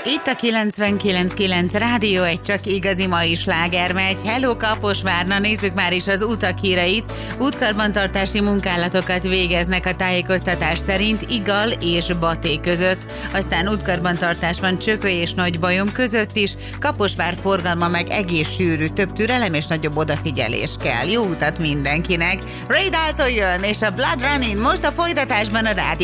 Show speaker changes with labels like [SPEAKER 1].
[SPEAKER 1] Itt a 99.9 Rádió, egy csak igazi mai sláger megy. Hello Kaposvárna, nézzük már is az utak híreit. Útkarbantartási munkálatokat végeznek a tájékoztatás szerint Igal és Baté között. Aztán útkarbantartás van Csököly és Nagybajom között is. Kaposvár forgalma meg egész sűrű, több türelem és nagyobb odafigyelés kell. Jó utat mindenkinek! Ray Dalton jön, és a Blood Running most a folytatásban a rádió.